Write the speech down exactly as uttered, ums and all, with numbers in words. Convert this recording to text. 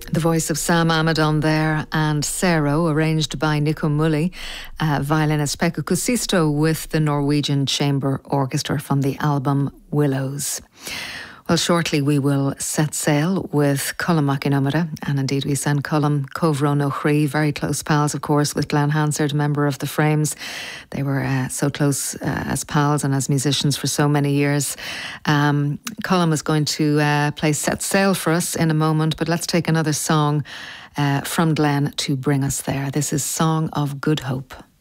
The voice of Sam Amadon there, and Sero, arranged by Nico Mully, uh, violinist Pekka Kusisto with the Norwegian Chamber Orchestra from the album Willows. Well, shortly we will set sail with Colm Mac Innomada, and indeed we send Colm Covro no Chree, very close pals, of course, with Glenn Hansard, member of the Frames. They were uh, so close uh, as pals and as musicians for so many years. Um, Colm is going to uh, play Set Sail for us in a moment, but let's take another song uh, from Glenn to bring us there. This is Song of Good Hope.